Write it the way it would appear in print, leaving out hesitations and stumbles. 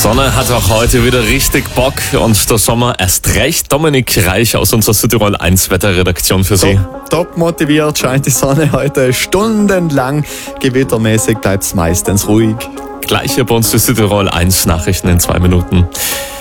Sonne hat auch heute wieder richtig Bock und der Sommer erst recht. Dominik Reich aus unserer Südtirol 1 Wetterredaktion für Sie. Top motiviert scheint die Sonne heute stundenlang. Gewittermäßig bleibt es meistens ruhig. Gleich hier bei uns die Südtirol 1 Nachrichten in 2 Minuten.